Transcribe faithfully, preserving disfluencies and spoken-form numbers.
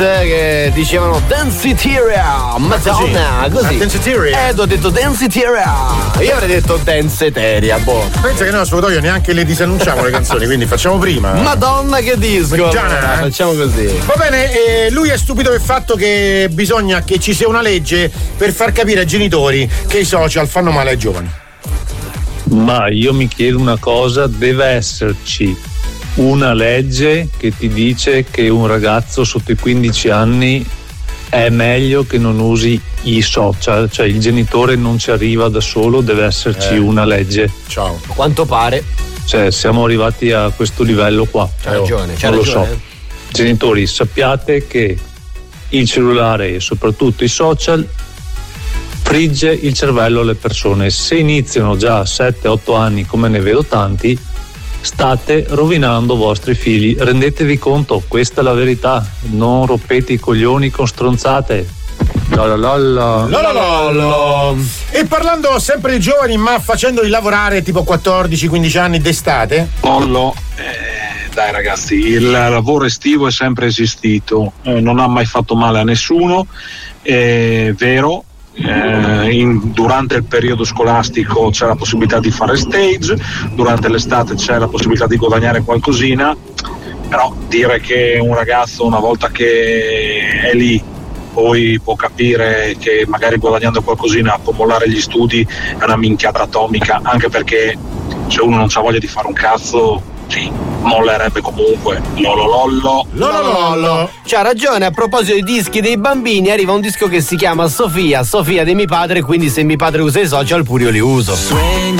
che dicevano Danceteria, Madonna, così. Danceteria. Eh, ho detto Danceteria. Io avrei detto Danceteria, boh. Pensa che noi a Spotoio neanche le disannunciamo le canzoni, quindi facciamo prima. Madonna che disco. Già, eh? Facciamo così. Va bene, eh, lui è stupito del fatto che bisogna che ci sia una legge per far capire ai genitori che i social fanno male ai giovani. Ma io mi chiedo una cosa, deve esserci una legge che ti dice che un ragazzo sotto i quindici anni è meglio che non usi i social, cioè il genitore non ci arriva da solo, deve esserci eh. una legge. Ciao. A quanto pare. Cioè siamo arrivati a questo livello qua. C'ha ragione, c'ha non ragione. lo so. Genitori, sappiate che il cellulare e soprattutto i social frigge il cervello alle persone. Se iniziano già a sette otto anni, come ne vedo tanti, state rovinando i vostri figli. Rendetevi conto, questa è la verità. Non rompete i coglioni con stronzate. Lalalala. Lalalala. E parlando sempre di giovani, ma facendoli lavorare tipo quattordici quindici anni d'estate. Pollo, eh, dai ragazzi, il lavoro estivo è sempre esistito, eh, non ha mai fatto male a nessuno, è vero. Eh, in, durante il periodo scolastico c'è la possibilità di fare stage, durante l'estate c'è la possibilità di guadagnare qualcosina, però dire che un ragazzo una volta che è lì poi può capire che magari guadagnando qualcosina può mollare gli studi è una minchiata atomica, anche perché se uno non ha voglia di fare un cazzo, sì, mollerebbe comunque. Lololollo. Lololollo. C'ha ragione, a proposito dei dischi dei bambini, arriva un disco che si chiama Sofia, Sofia di mio padre, quindi se mio padre usa i social pure io li uso.